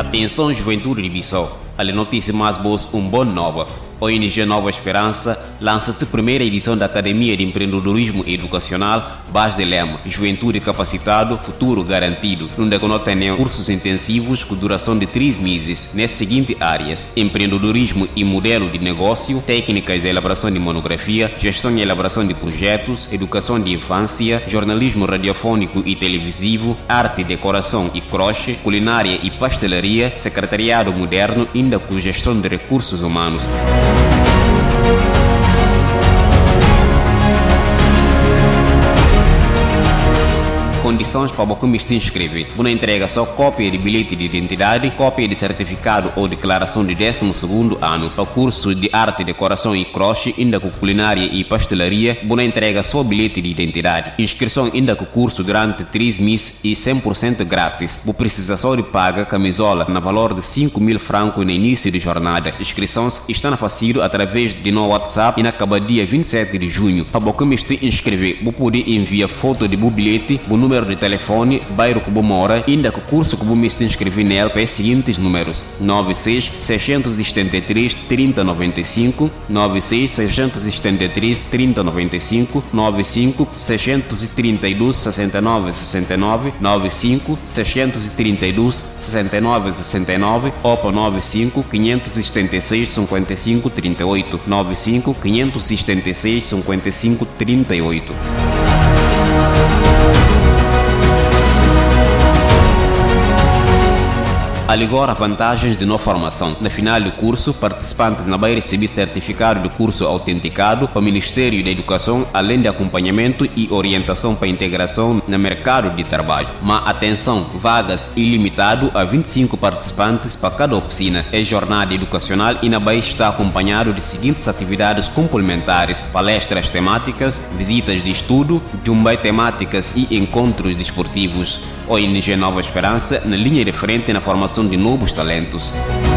Atenção, juventude de Bissau. A notícia mais boa, boa nova. A ONG Nova Esperança lança-se a primeira edição da Academia de Empreendedorismo Educacional Base de Lema, Juventude Capacitado, Futuro Garantido, onde tem cursos intensivos com duração de 3 meses, nas seguintes áreas: empreendedorismo e modelo de negócio, técnicas de elaboração de monografia, gestão e elaboração de projetos, educação de infância, jornalismo radiofônico e televisivo, arte, decoração e crochê, culinária e pastelaria, secretariado moderno, ainda com gestão de recursos humanos. Condições para você se inscrever. Você entrega só cópia de bilhete de identidade, cópia de certificado ou declaração de 12º ano. Para curso de arte, decoração e crochê, ainda com culinária e pastelaria, você entrega só bilhete de identidade. Inscrição ainda com curso durante 3 meses e 100% grátis. Você precisa só de pagar camisola na valor de 5.000 francos no início de jornada. Inscrições estão fácil através de no WhatsApp e na acaba dia 27 de junho. Para você se inscrever, você pode enviar foto de bilhete, o número de telefone, bairro que você mora, ainda que o curso que você se inscrever nele para os seguintes números: 96 673 3095, 96 673 3095, 95 632 69 69, 95 632 69 69, ou para 95 576 55 38, 95 576 55 38. Agora, vantagens de nova formação. No final do curso, participantes vai receber certificado de curso autenticado para o Ministério da Educação, além de acompanhamento e orientação para a integração no mercado de trabalho. Mas atenção, vagas ilimitado a 25 participantes para cada oficina. É jornada educacional e vai estar acompanhado de seguintes atividades complementares: palestras temáticas, visitas de estudo, jumbai temáticas e encontros desportivos. ONG Nova Esperança na linha de frente na formação de novos talentos.